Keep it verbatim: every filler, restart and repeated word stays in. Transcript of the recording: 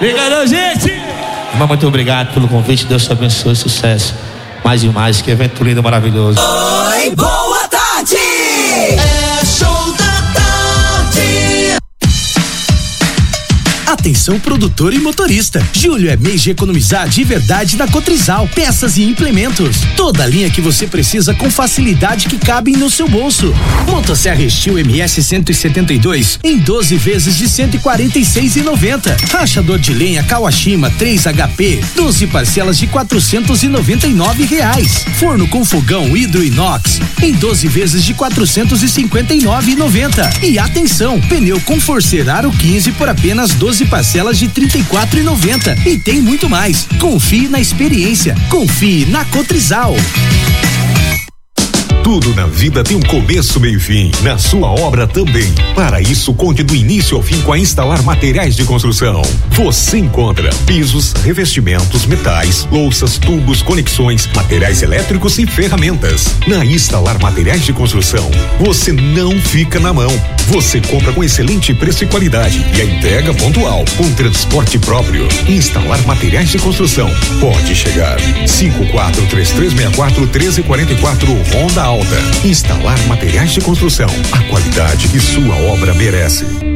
Obrigado, gente! Irmão, muito obrigado pelo convite. Deus te abençoe, sucesso. Mais e mais, que evento lindo, maravilhoso. Oi, boa tarde! É show da tarde! Atenção produtor e motorista, julho é mês de economizar de verdade na Cotrizal, peças e implementos, toda a linha que você precisa com facilidade que cabem no seu bolso. Motosserra Steel M S cento e setenta e dois em doze vezes de cento e quarenta e seis reais e noventa centavos. Rachador de lenha Kawashima três H P, doze parcelas de quatrocentos e noventa e nove reais. Forno com fogão hidro inox em doze vezes de quatrocentos e cinquenta e nove reais e noventa centavos. E atenção, pneu com Forcer Aro quinze por apenas doze parcelas de trinta e quatro reais e noventa centavos. E tem muito mais. Confie na experiência. Confie na Cotrizal. Tudo na vida tem um começo, meio e fim. Na sua obra também. Para isso, conte do início ao fim com a Instalar Materiais de Construção. Você encontra pisos, revestimentos, metais, louças, tubos, conexões, materiais elétricos e ferramentas. Na Instalar Materiais de Construção, você não fica na mão. Você compra com excelente preço e qualidade e a entrega pontual, com transporte próprio. Instalar Materiais de Construção. Pode chegar. cinco quatro três três seis quatro um três quatro quatro Honda Alta. Instalar Materiais de Construção. A qualidade que sua obra merece.